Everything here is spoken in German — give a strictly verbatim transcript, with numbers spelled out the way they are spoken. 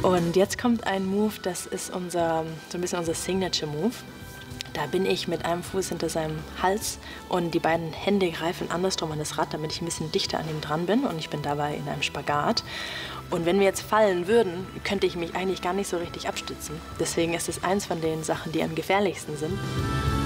Und jetzt kommt ein Move, das ist unser, so ein bisschen unser Signature-Move. Da bin ich mit einem Fuß hinter seinem Hals und die beiden Hände greifen andersrum an das Rad, damit ich ein bisschen dichter an ihm dran bin und ich bin dabei in einem Spagat. Und wenn wir jetzt fallen würden, könnte ich mich eigentlich gar nicht so richtig abstützen. Deswegen ist es eins von den Sachen, die am gefährlichsten sind.